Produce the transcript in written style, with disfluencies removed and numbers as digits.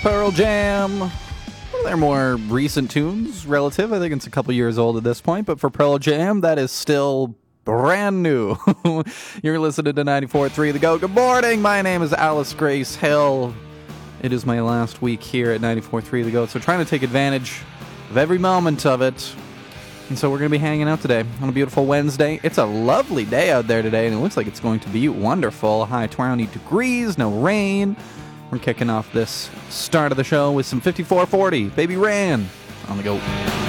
Pearl Jam. One of their more recent tunes, relative. I think it's a couple years old at this point, but for Pearl Jam, that is still brand new. You're listening to 94.3 The Go. Good morning. My name is Alice Grace Hill. It is my last week here at 94.3 The Go, so trying to take advantage of every moment of it. And so we're going to be hanging out today on a beautiful Wednesday. It's a lovely day out there today, and it looks like it's going to be wonderful. High 20 degrees, no rain. We're kicking off this start of the show with some 5440, Baby Ran, on the go.